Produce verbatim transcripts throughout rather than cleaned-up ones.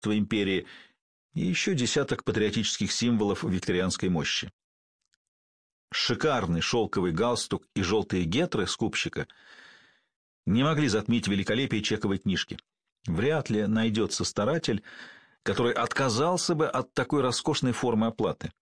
могущества империи и еще десяток патриотических символов викторианской мощи. Шикарный шелковый галстук и желтые гетры скупщика не могли затмить великолепие чековой книжки. Вряд ли найдется старатель, который отказался бы от такой роскошной формы оплаты.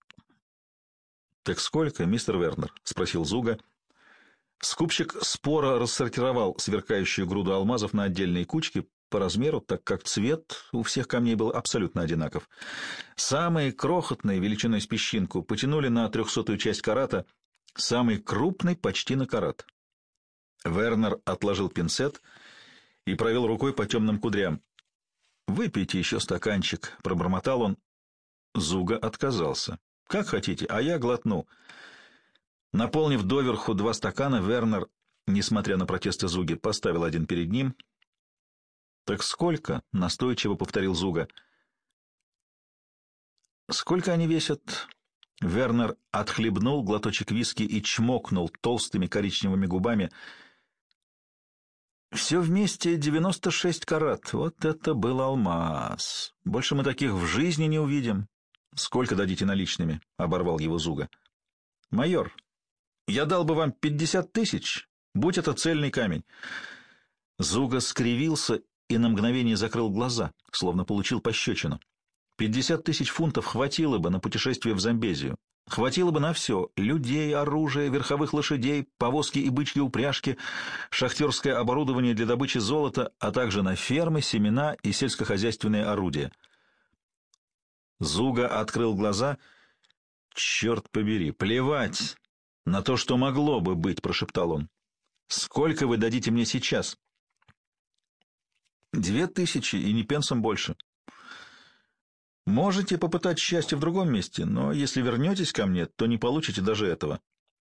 «Так сколько, мистер Вернер?» — спросил Зуга. Скупщик споро рассортировал сверкающую груду алмазов на отдельные кучки по размеру, так как цвет у всех камней был абсолютно одинаков. Самые крохотные, величиной с песчинку, потянули на трехсотую часть карата, самый крупный — почти на карат. Вернер отложил пинцет и провел рукой по темным кудрям. «Выпейте еще стаканчик», — пробормотал он. Зуга отказался. «Как хотите, а я глотну». Наполнив доверху два стакана, Вернер, несмотря на протесты Зуги, поставил один перед ним. «Так сколько?» — настойчиво повторил Зуга. «Сколько они весят?» Вернер отхлебнул глоточек виски и чмокнул толстыми коричневыми губами. «Все вместе девяносто шесть карат. Вот это был алмаз. Больше мы таких в жизни не увидим». «Сколько дадите наличными?» — оборвал его Зуга. «Майор, я дал бы вам пятьдесят тысяч, будь это цельный камень». Зуга скривился и на мгновение закрыл глаза, словно получил пощечину. Пятьдесят тысяч фунтов хватило бы на путешествие в Замбезию. Хватило бы на все — людей, оружие, верховых лошадей, повозки и бычьи упряжки, шахтерское оборудование для добычи золота, а также на фермы, семена и сельскохозяйственные орудия. Зуга открыл глаза. «Черт побери, плевать на то, что могло бы быть», — прошептал он. «Сколько вы дадите мне сейчас?» «Две тысячи и ни пенсом больше». «Можете попытать счастье в другом месте, но если вернетесь ко мне, то не получите даже этого».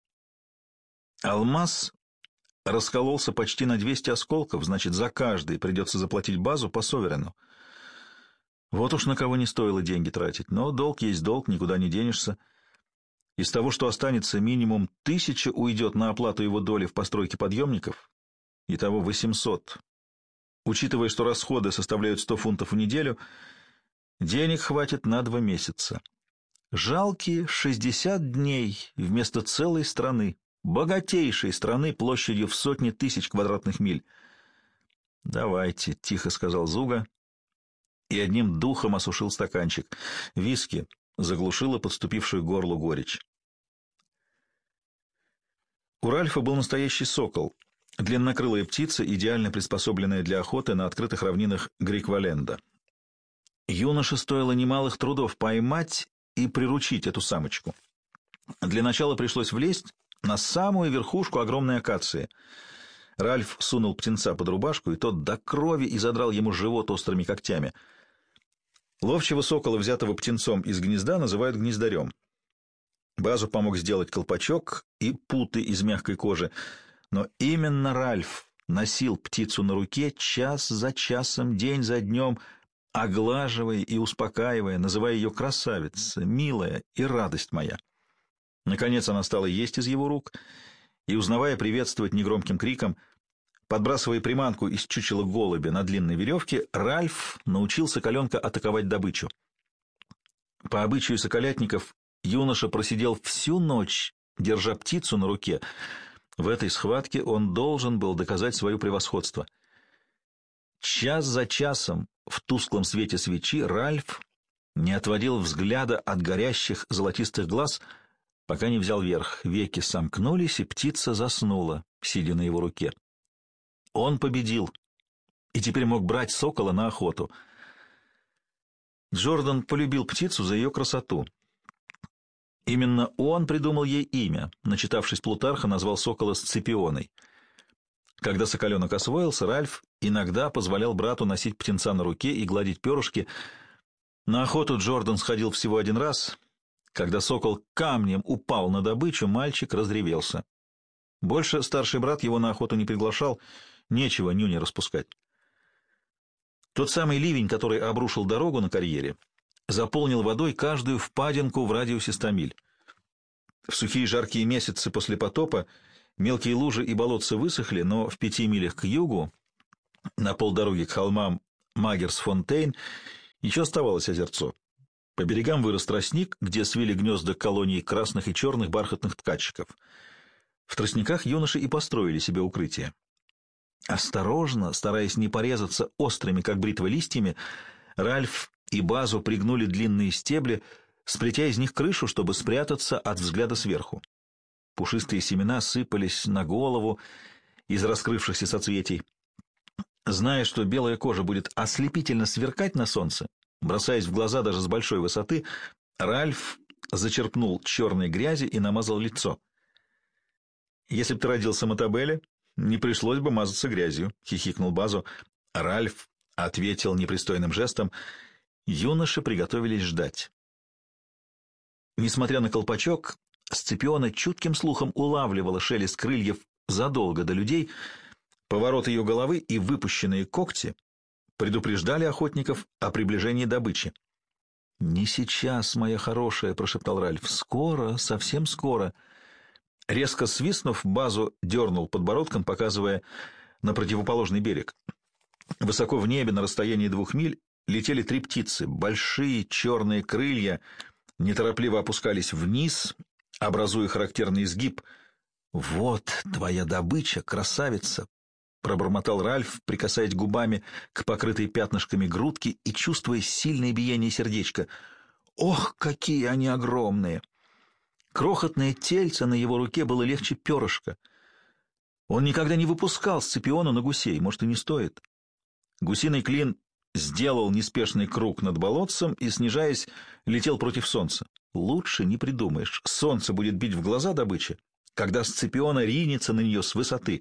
Алмаз раскололся почти на двести осколков, значит, за каждый придется заплатить базу по соверену. Вот уж на кого не стоило деньги тратить, но долг есть долг, никуда не денешься. Из того, что останется, минимум тысяча уйдет на оплату его доли в постройке подъемников, итого восемьсот. Учитывая, что расходы составляют сто фунтов в неделю, денег хватит на два месяца. Жалкие шестьдесят дней вместо целой страны, богатейшей страны площадью в сотни тысяч квадратных миль. «Давайте», — тихо сказал Зуга, и одним духом осушил стаканчик. Виски заглушила подступившую к горлу горечь. У Ральфа был настоящий сокол, длиннокрылая птица, идеально приспособленная для охоты на открытых равнинах Грикваленда. Юноше стоило немалых трудов поймать и приручить эту самочку. Для начала пришлось влезть на самую верхушку огромной акации. Ральф сунул птенца под рубашку, и тот до крови изодрал ему живот острыми когтями. Ловчего сокола, взятого птенцом из гнезда, называют гнездарем. Базу помог сделать колпачок и путы из мягкой кожи, но именно Ральф носил птицу на руке час за часом, день за днем, оглаживая и успокаивая, называя ее красавица, милая и радость моя. Наконец она стала есть из его рук и, узнавая, приветствовать негромким криком. Подбрасывая приманку из чучела голубя на длинной веревке, Ральф научил соколенка атаковать добычу. По обычаю соколятников юноша просидел всю ночь, держа птицу на руке. В этой схватке он должен был доказать свое превосходство. Час за часом в тусклом свете свечи Ральф не отводил взгляда от горящих золотистых глаз, пока не взял верх. Веки сомкнулись, и птица заснула, сидя на его руке. Он победил и теперь мог брать сокола на охоту. Джордан полюбил птицу за ее красоту. Именно он придумал ей имя, начитавшись Плутарха, назвал сокола Сципионой. Когда соколенок освоился, Ральф иногда позволял брату носить птенца на руке и гладить перышки. На охоту Джордан сходил всего один раз. Когда сокол камнем упал на добычу, мальчик разревелся. Больше старший брат его на охоту не приглашал, нечего нюни распускать. Тот самый ливень, который обрушил дорогу на карьере, заполнил водой каждую впадинку в радиусе ста миль. В сухие жаркие месяцы после потопа мелкие лужи и болотца высохли, но в пяти милях к югу, на полдороги к холмам Магерс-Фонтейн, Еще оставалось озерцо. По берегам вырос тростник, где свили гнезда колоний красных и черных бархатных ткачиков. В тростниках юноши и построили себе укрытие. Осторожно, стараясь не порезаться острыми, как бритва, листьями, Ральф и Базу пригнули длинные стебли, сплетя из них крышу, чтобы спрятаться от взгляда сверху. Пушистые семена сыпались на голову из раскрывшихся соцветий. Зная, что белая кожа будет ослепительно сверкать на солнце, бросаясь в глаза даже с большой высоты, Ральф зачерпнул черной грязи и намазал лицо. «Если б ты родился Мотабелле, не пришлось бы мазаться грязью», — хихикнул Базу. Ральф ответил непристойным жестом. Юноши приготовились ждать. Несмотря на колпачок, Сципиона чутким слухом улавливала шелест крыльев задолго до людей. Поворот ее головы и выпущенные когти предупреждали охотников о приближении добычи. «Не сейчас, моя хорошая», — прошептал Ральф. «Скоро, совсем скоро». Резко свистнув, Базу дернул подбородком, показывая на противоположный берег. Высоко в небе, на расстоянии двух миль, летели три птицы. Большие черные крылья неторопливо опускались вниз, образуя характерный изгиб. «Вот твоя добыча, красавица!» — пробормотал Ральф, прикасаясь губами к покрытой пятнышками грудке и чувствуя сильное биение сердечка. «Ох, какие они огромные!» Крохотное тельце на его руке было легче перышка. Он никогда не выпускал Сципиона на гусей, может, и не стоит. Гусиный клин сделал неспешный круг над болотцем и, снижаясь, летел против солнца. Лучше не придумаешь. Солнце будет бить в глаза добычи, когда Сципиона ринется на нее с высоты.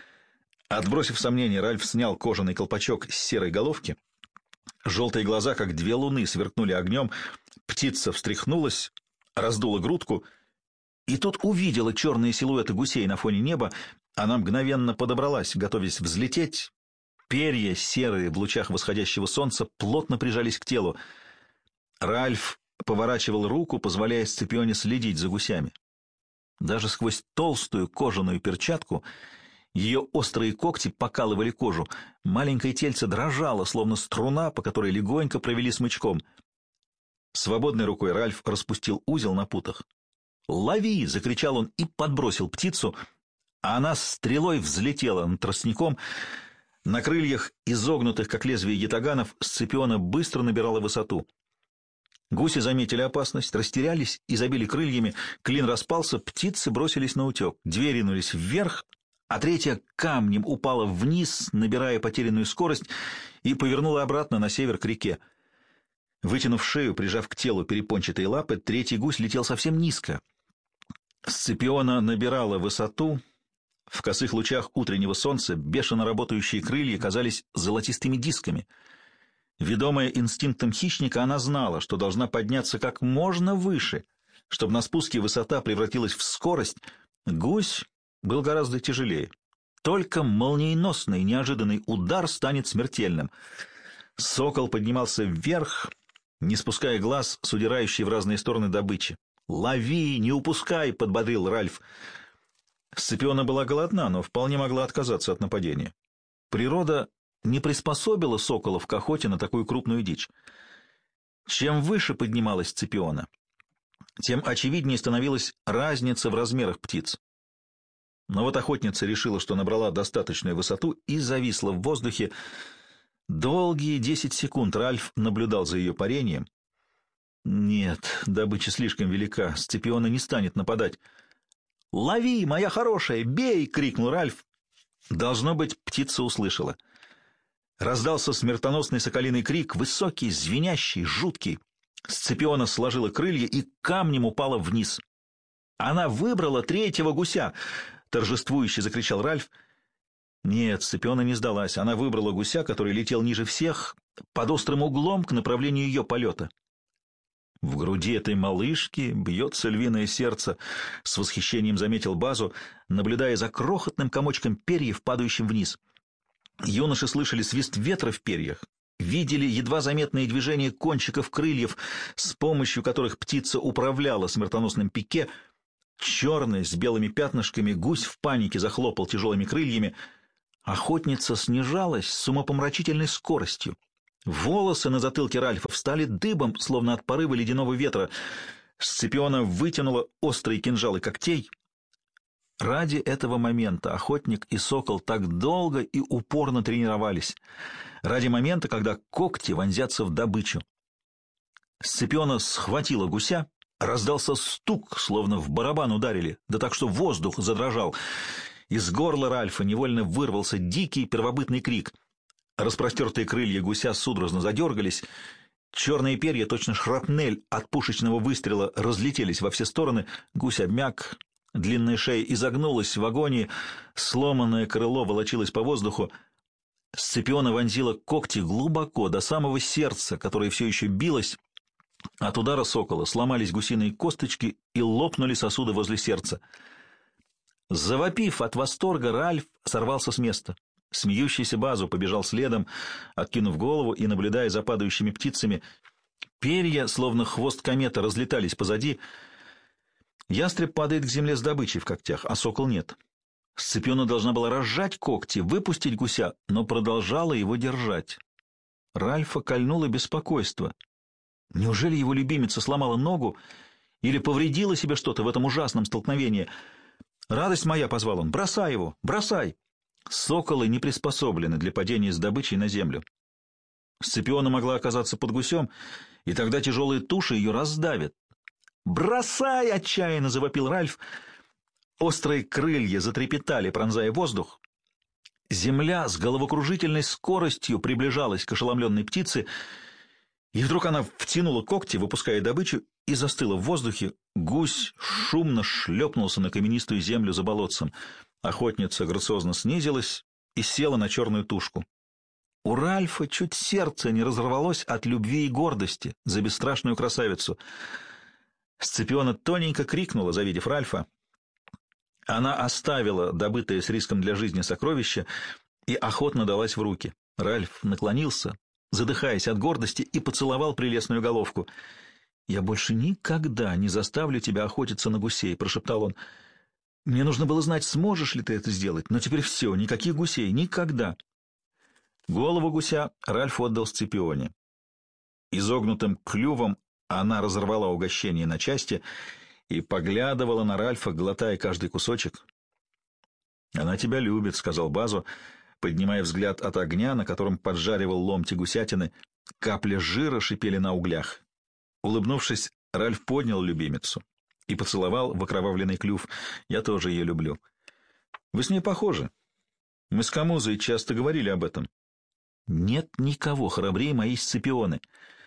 Отбросив сомнения, Ральф снял кожаный колпачок с серой головки. Желтые глаза, как две луны, сверкнули огнем. Птица встряхнулась, раздула грудку и тут увидела черные силуэты гусей на фоне неба. Она мгновенно подобралась, готовясь взлететь. Перья, серые в лучах восходящего солнца, плотно прижались к телу. Ральф поворачивал руку, позволяя Сципионе следить за гусями. Даже сквозь толстую кожаную перчатку ее острые когти покалывали кожу. Маленькое тельце дрожало, словно струна, по которой легонько провели смычком. Свободной рукой Ральф распустил узел на путах. «Лови!» — закричал он и подбросил птицу, а она стрелой взлетела над тростником. На крыльях, изогнутых, как лезвие ятаганов, Сципиона быстро набирала высоту. Гуси заметили опасность, растерялись и забили крыльями. Клин распался, птицы бросились на утек. Две ринулись вверх, а третья камнем упала вниз, набирая потерянную скорость, и повернула обратно на север к реке. Вытянув шею, прижав к телу перепончатые лапы, третий гусь летел совсем низко. Сципиона набирала высоту. В косых лучах утреннего солнца бешено работающие крылья казались золотистыми дисками. Ведомая инстинктом хищника, она знала, что должна подняться как можно выше, чтобы на спуске высота превратилась в скорость. Гусь был гораздо тяжелее. Только молниеносный, неожиданный удар станет смертельным. Сокол поднимался вверх, не спуская глаз с удирающей в разные стороны добычи. «Лови, не упускай!» — подбодрил Ральф. Сципиона была голодна, но вполне могла отказаться от нападения. Природа не приспособила соколов к охоте на такую крупную дичь. Чем выше поднималась Сципиона, тем очевиднее становилась разница в размерах птиц. Но вот охотница решила, что набрала достаточную высоту и зависла в воздухе. Долгие десять секунд Ральф наблюдал за ее парением. Нет, добыча слишком велика, Сципиона не станет нападать. «Лови, моя хорошая, бей!» — крикнул Ральф. Должно быть, птица услышала. Раздался смертоносный соколиный крик, высокий, звенящий, жуткий. Сципиона сложила крылья и камнем упала вниз. «Она выбрала третьего гуся!» — торжествующе закричал Ральф. Нет, Сципиона не сдалась. Она выбрала гуся, который летел ниже всех, под острым углом к направлению ее полета. В груди этой малышки бьется львиное сердце, — с восхищением заметил Базу, наблюдая за крохотным комочком перьев, падающим вниз. Юноши слышали свист ветра в перьях, видели едва заметные движения кончиков крыльев, с помощью которых птица управляла смертоносным пике. Черный, с белыми пятнышками, гусь в панике захлопал тяжелыми крыльями. Охотница снижалась с умопомрачительной скоростью. Волосы на затылке Ральфа встали дыбом, словно от порыва ледяного ветра. Сципиона вытянула острые кинжалы когтей. Ради этого момента охотник и сокол так долго и упорно тренировались. Ради момента, когда когти вонзятся в добычу. Сципиона схватила гуся, раздался стук, словно в барабан ударили, да так что воздух задрожал. Из горла Ральфа невольно вырвался дикий первобытный крик. Распростертые крылья гуся судорожно задергались, черные перья, точно шрапнель от пушечного выстрела, разлетелись во все стороны, гусь обмяк, длинная шея изогнулась в агонии, сломанное крыло волочилось по воздуху. Сципиона вонзила когти глубоко, до самого сердца, которое все еще билось. От удара сокола сломались гусиные косточки и лопнули сосуды возле сердца. Завопив от восторга, Ральф сорвался с места. Смеющийся Базу побежал следом, откинув голову и наблюдая за падающими птицами. Перья, словно хвост кометы, разлетались позади. Ястреб падает к земле с добычей в когтях, а сокол нет. Сципиона должна была разжать когти, выпустить гуся, но продолжала его держать. Ральфа кольнуло беспокойство. Неужели его любимица сломала ногу или повредила себе что-то в этом ужасном столкновении? «Радость моя!» — позвал он. «Бросай его! Бросай!» Соколы не приспособлены для падения с добычей на землю. Сципиона могла оказаться под гусем, и тогда тяжелые туши ее раздавят. «Бросай!» — отчаянно завопил Ральф. Острые крылья затрепетали, пронзая воздух. Земля с головокружительной скоростью приближалась к ошеломленной птице, и вдруг она втянула когти, выпуская добычу, и застыла в воздухе. Гусь шумно шлепнулся на каменистую землю за болотцем. Охотница грациозно снизилась и села на черную тушку. У Ральфа чуть сердце не разорвалось от любви и гордости за бесстрашную красавицу. Сципиона тоненько крикнула, завидев Ральфа. Она оставила добытое с риском для жизни сокровище и охотно далась в руки. Ральф наклонился, задыхаясь от гордости, и поцеловал прелестную головку. «Я больше никогда не заставлю тебя охотиться на гусей», — прошептал он. «Мне нужно было знать, сможешь ли ты это сделать, но теперь все, никаких гусей, никогда». Голову гуся Ральф отдал Сципионе. Изогнутым клювом она разорвала угощение на части и поглядывала на Ральфа, глотая каждый кусочек. «Она тебя любит», — сказал Базу, поднимая взгляд от огня, на котором поджаривал ломти гусятины. Капли жира шипели на углях. Улыбнувшись, Ральф поднял любимицу и поцеловал в окровавленный клюв. «Я тоже ее люблю. Вы с ней похожи. Мы с Камузой часто говорили об этом». «Нет никого храбрее моей Сципионы».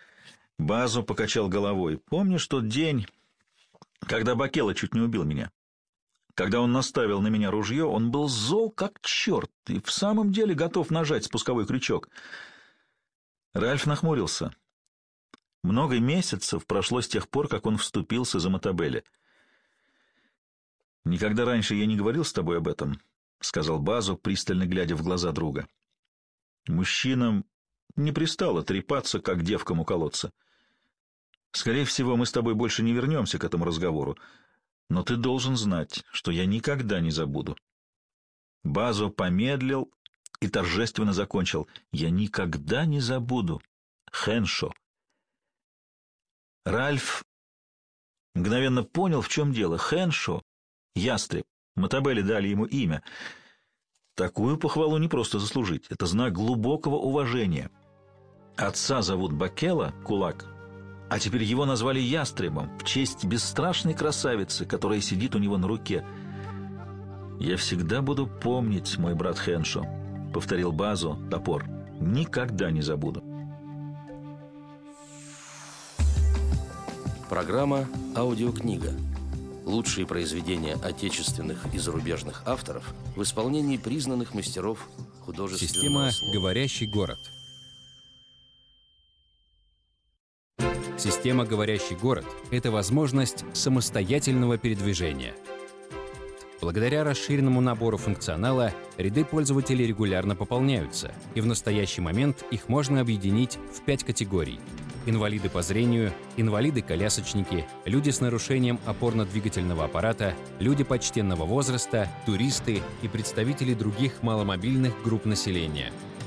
Базу покачал головой. «Помнишь тот день, когда Бакела чуть не убил меня? Когда он наставил на меня ружье, он был зол как черт и в самом деле готов нажать спусковой крючок». Ральф нахмурился. Много месяцев прошло с тех пор, как он вступился за Мотабелли. «Никогда раньше я не говорил с тобой об этом», — сказал Базу, пристально глядя в глаза друга. «Мужчинам не пристало трепаться, как девкам у колодца. Скорее всего, мы с тобой больше не вернемся к этому разговору, но ты должен знать, что я никогда не забуду». Базу помедлил и торжественно закончил. «Я никогда не забуду. Хэншо». Ральф мгновенно понял, в чем дело. Хэншо — ястреб. Мотабелли дали ему имя. Такую похвалу не просто заслужить. Это знак глубокого уважения. Отца зовут Бакела, кулак, а теперь его назвали ястребом в честь бесстрашной красавицы, которая сидит у него на руке. «Я всегда буду помнить, мой брат Хэншо», — повторил Базу топор. «Никогда не забуду». Программа «Аудиокнига». Лучшие произведения отечественных и зарубежных авторов в исполнении признанных мастеров художественного Система слова. «Говорящий город». Система «Говорящий город» — это возможность самостоятельного передвижения. Благодаря расширенному набору функционала ряды пользователей регулярно пополняются, и в настоящий момент их можно объединить в пять категорий: инвалиды по зрению, инвалиды-колясочники, люди с нарушением опорно-двигательного аппарата, люди почтенного возраста, туристы и представители других маломобильных групп населения.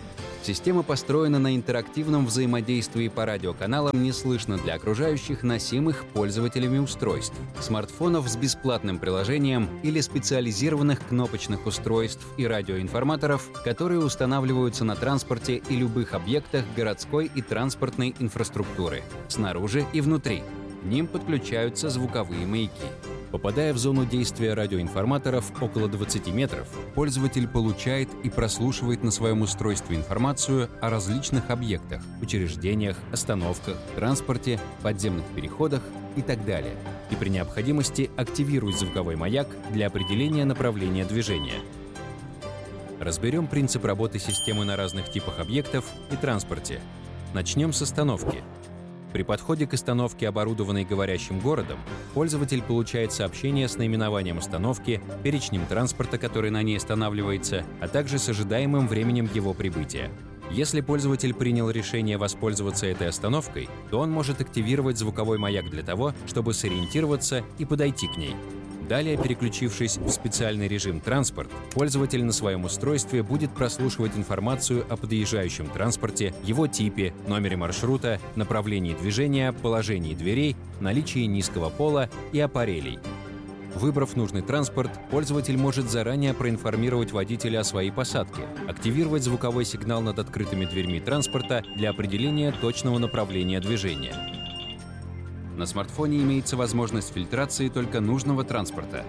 Система построена на интерактивном взаимодействии по радиоканалам неслышно для окружающих носимых пользователями устройств, смартфонов с бесплатным приложением или специализированных кнопочных устройств и радиоинформаторов, которые устанавливаются на транспорте и любых объектах городской и транспортной инфраструктуры, снаружи и внутри. К ним подключаются звуковые маяки. Попадая в зону действия радиоинформаторов около двадцати метров, пользователь получает и прослушивает на своем устройстве информацию о различных объектах, учреждениях, остановках, транспорте, подземных переходах и так далее. И при необходимости активирует звуковой маяк для определения направления движения. Разберем принцип работы системы на разных типах объектов и транспорте. Начнем с остановки. При подходе к остановке, оборудованной говорящим городом, пользователь получает сообщение с наименованием остановки, перечнем транспорта, который на ней останавливается, а также с ожидаемым временем его прибытия. Если пользователь принял решение воспользоваться этой остановкой, то он может активировать звуковой маяк для того, чтобы сориентироваться и подойти к ней. Далее, переключившись в специальный режим «Транспорт», пользователь на своем устройстве будет прослушивать информацию о подъезжающем транспорте, его типе, номере маршрута, направлении движения, положении дверей, наличии низкого пола и аппарелей. Выбрав нужный транспорт, пользователь может заранее проинформировать водителя о своей посадке, активировать звуковой сигнал над открытыми дверьми транспорта для определения точного направления движения. На смартфоне имеется возможность фильтрации только нужного транспорта.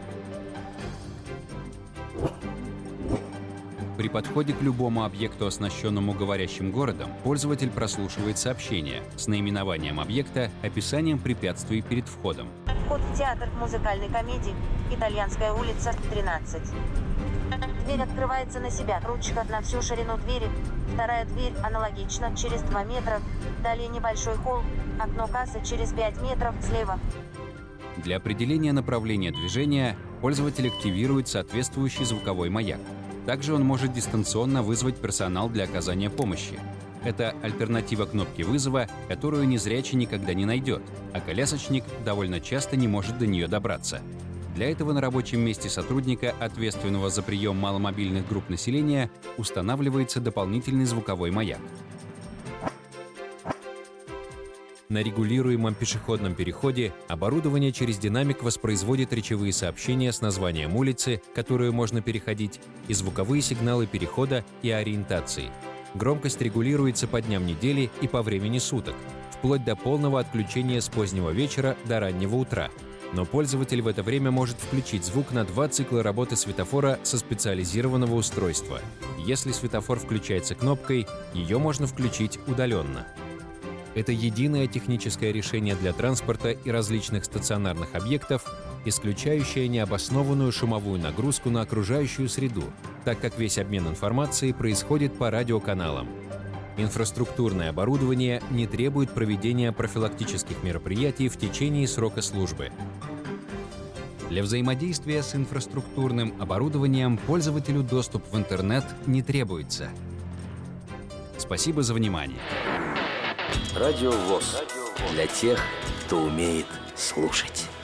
При подходе к любому объекту, оснащенному говорящим городом, пользователь прослушивает сообщение с наименованием объекта, описанием препятствий перед входом. Вход в театр музыкальной комедии, Итальянская улица, тринадцать. Дверь открывается на себя, ручка на всю ширину двери. Вторая дверь аналогично, через два метра. Далее небольшой холл, окно кассы через пять метров слева. Для определения направления движения пользователь активирует соответствующий звуковой маяк. Также он может дистанционно вызвать персонал для оказания помощи. Это альтернатива кнопки вызова, которую незрячий никогда не найдет, а колясочник довольно часто не может до нее добраться. Для этого на рабочем месте сотрудника, ответственного за прием маломобильных групп населения, устанавливается дополнительный звуковой маяк. На регулируемом пешеходном переходе оборудование через динамик воспроизводит речевые сообщения с названием улицы, которую можно переходить, и звуковые сигналы перехода и ориентации. Громкость регулируется по дням недели и по времени суток, вплоть до полного отключения с позднего вечера до раннего утра. Но пользователь в это время может включить звук на два цикла работы светофора со специализированного устройства. Если светофор включается кнопкой, ее можно включить удаленно. Это единое техническое решение для транспорта и различных стационарных объектов, исключающее необоснованную шумовую нагрузку на окружающую среду, так как весь обмен информацией происходит по радиоканалам. Инфраструктурное оборудование не требует проведения профилактических мероприятий в течение срока службы. Для взаимодействия с инфраструктурным оборудованием пользователю доступ в интернет не требуется. Спасибо за внимание. Радио ВОС. Для тех, кто умеет слушать.